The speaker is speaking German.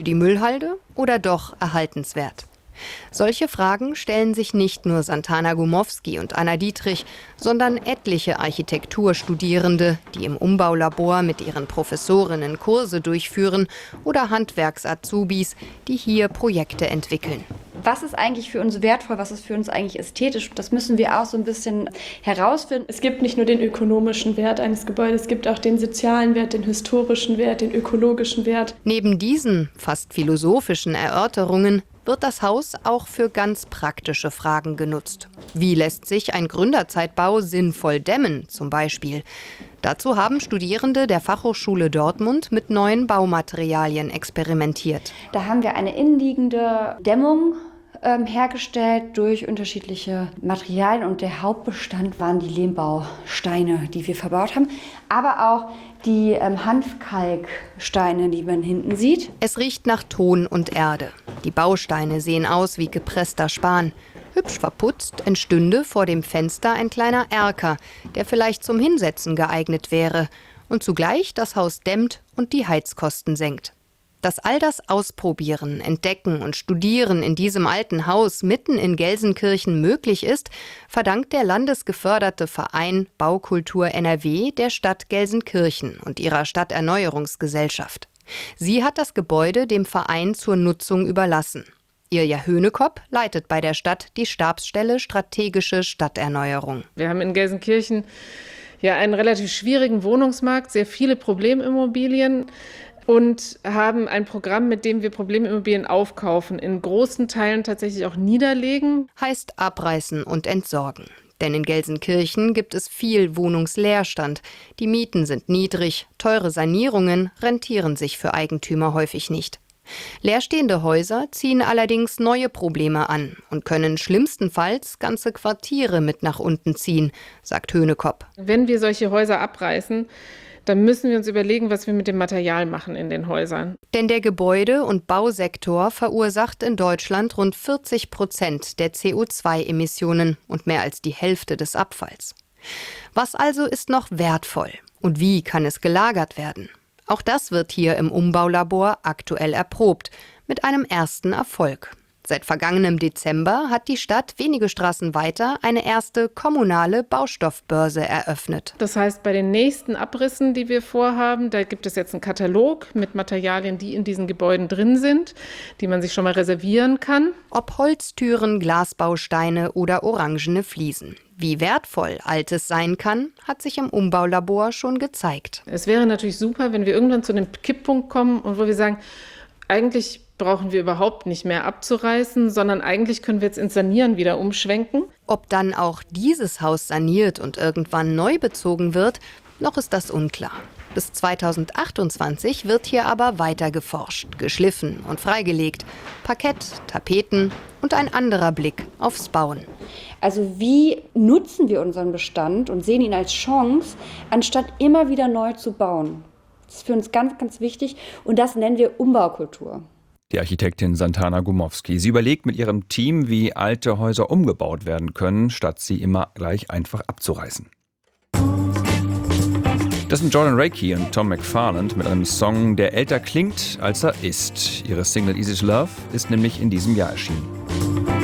Die Müllhalde oder doch erhaltenswert? Solche Fragen stellen sich nicht nur Santana Gumowski und Anna Dietrich, sondern etliche Architekturstudierende, die im Umbaulabor mit ihren Professorinnen Kurse durchführen, oder Handwerks-Azubis, die hier Projekte entwickeln. Was ist eigentlich für uns wertvoll, was ist für uns eigentlich ästhetisch? Das müssen wir auch so ein bisschen herausfinden. Es gibt nicht nur den ökonomischen Wert eines Gebäudes, es gibt auch den sozialen Wert, den historischen Wert, den ökologischen Wert. Neben diesen fast philosophischen Erörterungen wird das Haus auch für ganz praktische Fragen genutzt. Wie lässt sich ein Gründerzeitbau sinnvoll dämmen, zum Beispiel? Dazu haben Studierende der Fachhochschule Dortmund mit neuen Baumaterialien experimentiert. Da haben wir eine innenliegende Dämmung hergestellt durch unterschiedliche Materialien, und der Hauptbestand waren die Lehmbausteine, die wir verbaut haben, aber auch die Hanfkalksteine, die man hinten sieht. Es riecht nach Ton und Erde. Die Bausteine sehen aus wie gepresster Span. Hübsch verputzt entstünde vor dem Fenster ein kleiner Erker, der vielleicht zum Hinsetzen geeignet wäre und zugleich das Haus dämmt und die Heizkosten senkt. Dass all das Ausprobieren, Entdecken und Studieren in diesem alten Haus mitten in Gelsenkirchen möglich ist, verdankt der landesgeförderte Verein Baukultur NRW der Stadt Gelsenkirchen und ihrer Stadterneuerungsgesellschaft. Sie hat das Gebäude dem Verein zur Nutzung überlassen. Irja Hönekopp leitet bei der Stadt die Stabsstelle Strategische Stadterneuerung. Wir haben in Gelsenkirchen ja einen relativ schwierigen Wohnungsmarkt, sehr viele Problemimmobilien und haben ein Programm, mit dem wir Problemimmobilien aufkaufen, in großen Teilen tatsächlich auch niederlegen. Heißt abreißen und entsorgen. Denn in Gelsenkirchen gibt es viel Wohnungsleerstand. Die Mieten sind niedrig, teure Sanierungen rentieren sich für Eigentümer häufig nicht. Leerstehende Häuser ziehen allerdings neue Probleme an und können schlimmstenfalls ganze Quartiere mit nach unten ziehen, sagt Hönekopp. Wenn wir solche Häuser abreißen, dann müssen wir uns überlegen, was wir mit dem Material machen in den Häusern. Denn der Gebäude- und Bausektor verursacht in Deutschland rund 40% der CO2-Emissionen und mehr als die Hälfte des Abfalls. Was also ist noch wertvoll und wie kann es gelagert werden? Auch das wird hier im Umbaulabor aktuell erprobt, mit einem ersten Erfolg. Seit vergangenem Dezember hat die Stadt wenige Straßen weiter eine erste kommunale Baustoffbörse eröffnet. Das heißt, bei den nächsten Abrissen, die wir vorhaben, da gibt es jetzt einen Katalog mit Materialien, die in diesen Gebäuden drin sind, die man sich schon mal reservieren kann. Ob Holztüren, Glasbausteine oder orangene Fliesen. Wie wertvoll Altes sein kann, hat sich im Umbaulabor schon gezeigt. Es wäre natürlich super, wenn wir irgendwann zu einem Kipppunkt kommen und wo wir sagen, eigentlich brauchen wir überhaupt nicht mehr abzureißen, sondern eigentlich können wir jetzt ins Sanieren wieder umschwenken. Ob dann auch dieses Haus saniert und irgendwann neu bezogen wird, noch ist das unklar. Bis 2028 wird hier aber weiter geforscht, geschliffen und freigelegt. Parkett, Tapeten und ein anderer Blick aufs Bauen. Also wie nutzen wir unseren Bestand und sehen ihn als Chance, anstatt immer wieder neu zu bauen? Das ist für uns ganz, ganz wichtig und das nennen wir Umbaukultur. Die Architektin Santana Gumowski. Sie überlegt mit ihrem Team, wie alte Häuser umgebaut werden können, statt sie immer gleich einfach abzureißen. Das sind Jordan Rakey und Tom McFarland mit einem Song, der älter klingt, als er ist. Ihre Single Easy to Love ist nämlich in diesem Jahr erschienen.